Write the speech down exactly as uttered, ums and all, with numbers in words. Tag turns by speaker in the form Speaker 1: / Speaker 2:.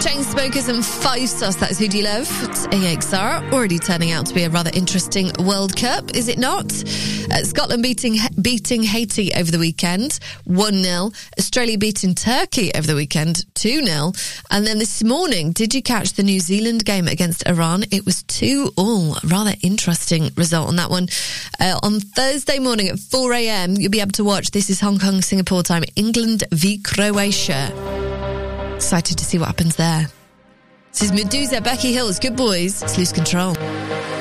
Speaker 1: Chainsmokers and Five Sauce, that's Who Do You Love? It's A X R, already turning out to be a rather interesting World Cup, is it not? Uh, Scotland beating beating Haiti over the weekend, one nil. Australia beating Turkey over the weekend, two nil. And then this morning, did you catch the New Zealand game against Iran? It was two all. Rather interesting result on that one. Uh, on Thursday morning at four a.m, you'll be able to watch, this is Hong Kong, Singapore time, England v Croatia. Excited to see what happens there. This is Medusa, Becky Hills, Good Boys. It's Lose Control.